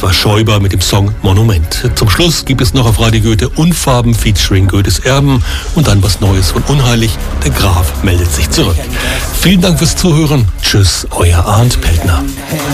war Schäuber mit dem Song Monument. Zum Schluss gibt es noch auf Radio Goethe Unfarben featuring Goethes Erben und dann was Neues von Unheilig. Der Graf meldet sich zurück. Vielen Dank fürs Zuhören. Tschüss, euer Arndt Peltner.